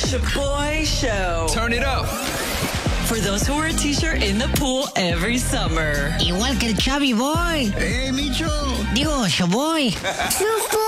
Shaboy Show. Turn it up. For those who wear a t-shirt in the pool every summer. Igual que el Chubby Boy. Micho! Digo, Shaboy.